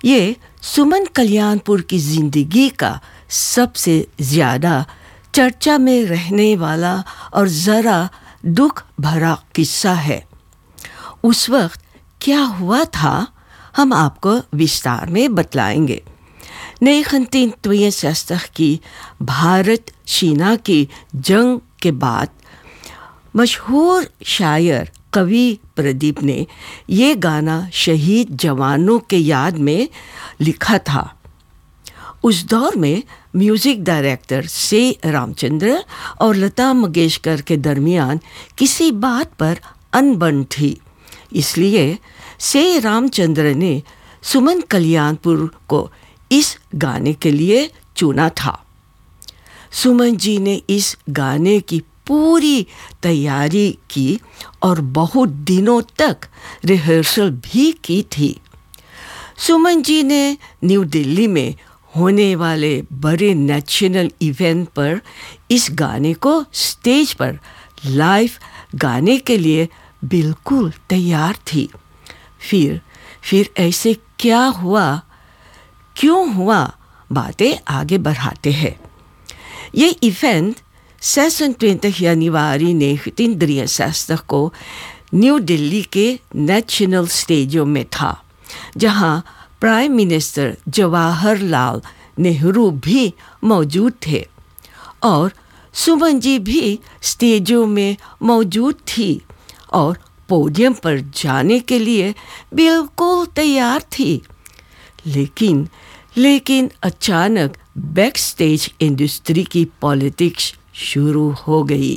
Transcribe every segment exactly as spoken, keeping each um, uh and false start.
ये सुमन कल्याणपुर की जिंदगी का सबसे ज़्यादा चर्चा में रहने वाला और ज़रा दुख भरा किस्सा है। उस वक्त क्या हुआ था हम आपको विस्तार में बतलाएंगे। उन्नीस की भारत चीना की जंग के बाद मशहूर शायर कवि प्रदीप ने ये गाना शहीद जवानों के याद में लिखा था। उस दौर में म्यूज़िक डायरेक्टर से रामचंद्र और लता मंगेशकर के दरमियान किसी बात पर अनबन थी, इसलिए से रामचंद्र ने सुमन कल्याणपुर को इस गाने के लिए चुना था। सुमन जी ने इस गाने की पूरी तैयारी की और बहुत दिनों तक रिहर्सल भी की थी। सुमन जी ने न्यू दिल्ली में होने वाले बड़े नेशनल इवेंट पर इस गाने को स्टेज पर लाइव गाने के लिए बिल्कुल तैयार थी। फिर फिर ऐसे क्या हुआ, क्यों हुआ, बातें आगे बढ़ाते हैं। ये इवेंट छब्बीस जनवरी उन्नीस सौ तिरसठ को न्यू दिल्ली के नेशनल स्टेडियम में था, जहां प्राइम मिनिस्टर जवाहरलाल नेहरू भी मौजूद थे और सुमन जी भी स्टेजों में मौजूद थी और पोडियम पर जाने के लिए बिल्कुल तैयार थी। लेकिन लेकिन अचानक बैक स्टेज इंडस्ट्री की पॉलिटिक्स शुरू हो गई।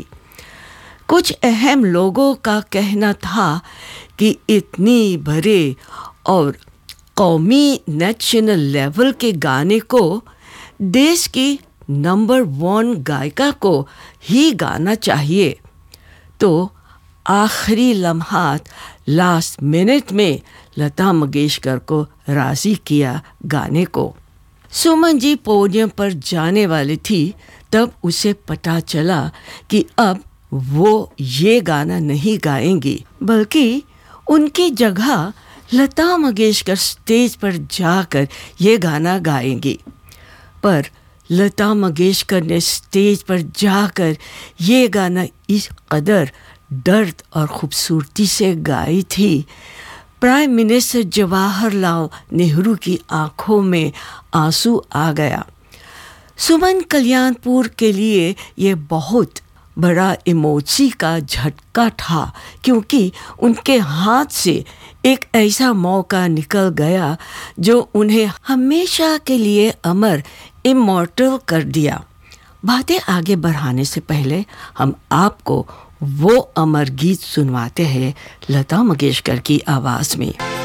कुछ अहम लोगों का कहना था कि इतनी बड़े और कौमी नेशनल लेवल के गाने को देश की नंबर वन गायिका को ही गाना चाहिए। तो आखिरी लम्हात लास्ट मिनट में लता मंगेशकर को राज़ी किया गाने को। सुमन जी पोडियम पर जाने वाली थी, तब उसे पता चला कि अब वो ये गाना नहीं गाएंगी, बल्कि उनकी जगह लता मंगेशकर स्टेज पर जाकर ये गाना गाएंगी। पर लता मंगेशकर ने स्टेज पर जाकर ये गाना इस कदर दर्द और खूबसूरती से गाई थी, प्राइम मिनिस्टर जवाहरलाल नेहरू की आंखों में आंसू आ गया। सुमन कल्याणपुर के लिए ये बहुत बड़ा इमोजी का झटका था, क्योंकि उनके हाथ से एक ऐसा मौका निकल गया जो उन्हें हमेशा के लिए अमर इमॉर्टल कर दिया। बातें आगे बढ़ाने से पहले हम आपको वो अमर गीत सुनवाते हैं लता मंगेशकर की आवाज़ में।